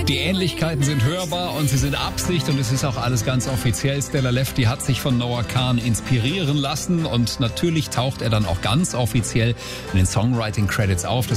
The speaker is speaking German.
Die Ähnlichkeiten sind hörbar und sie sind Absicht und es ist auch alles ganz offiziell. Stella Lefty hat sich von Noah Kahan inspirieren lassen und natürlich taucht er dann auch ganz offiziell in den Songwriting-Credits auf. Das